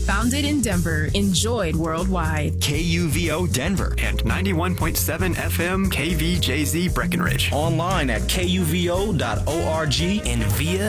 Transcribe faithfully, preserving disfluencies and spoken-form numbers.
Founded in Denver, enjoyed worldwide. K U V O Denver and ninety-one point seven F M K V J Z Breckenridge. Online at K U V O dot org and via